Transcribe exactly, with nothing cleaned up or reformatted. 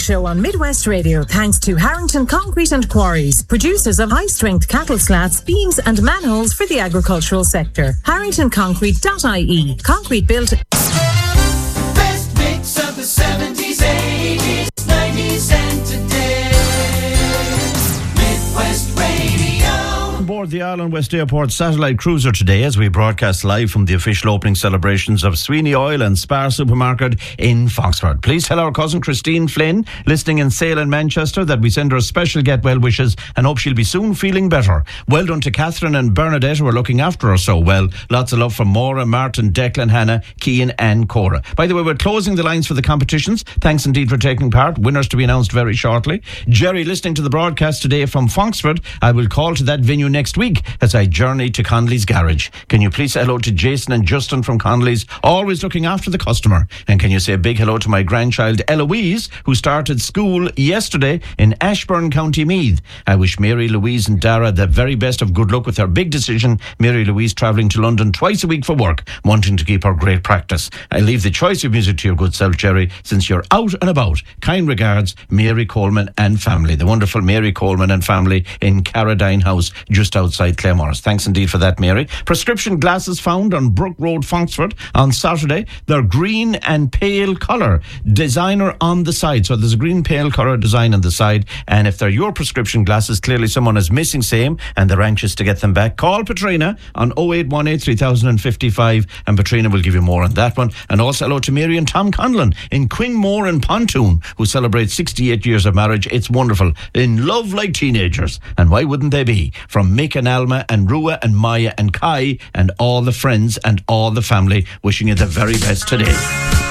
show on Midwest Radio thanks to Harrington Concrete and Quarries, producers of high-strength cattle slats, beams and manholes for the agricultural sector. harrington concrete dot I E. Concrete built... Best mix of the seventies, eighties, nineties and today. Midwest Radio. On board the Island West Airport satellite cruiser today as we broadcast live from the official opening celebrations of Sweeney Oil and Spar Supermarket in Foxford. Please tell our cousin Christine Flynn, listening in Sale in Manchester, that we send her special get well wishes and hope she'll be soon feeling better. Well done to Catherine and Bernadette, who are looking after her so well. Lots of love from Maura, Martin, Declan, Hannah, Cian and Cora. By the way, we're closing the lines for the competitions. Thanks indeed for taking part. Winners to be announced very shortly. Jerry, listening to the broadcast today from Foxford, I will call to that venue next week as I journey to Connolly's Garage. Can you please say hello to Jason and Justin from Connolly's, always looking after the customer? And can you say a big hello to my grandchild Eloise, who started school yesterday in Ashburn, County Meath. I wish Mary, Louise and Dara the very best of good luck with her big decision. Mary Louise travelling to London twice a week for work, wanting to keep her great practice. I leave the choice of music to your good self, Jerry, since you're out and about. Kind regards, Mary Coleman and family. The wonderful Mary Coleman and family in Caradine House, just outside Claremorris. Thanks indeed for that, Mary. Prescription glasses found on Brook Road, Foxford on Saturday. They're green and pale colour. Designer on the side. So there's a green pale colour design on the side. And if they're your prescription glasses, clearly someone is missing same and they're anxious to get them back. Call Patrina on oh eight one eight, three thousand fifty-five and Patrina will give you more on that one. And also hello to Mary and Tom Conlon in Quingmore and Pontoon, who celebrate sixty-eight years of marriage. It's wonderful. In love like teenagers. And why wouldn't they be? From Mick and Alma and Rua and Maya and Kai and all the friends and all the family, wishing you the very best today.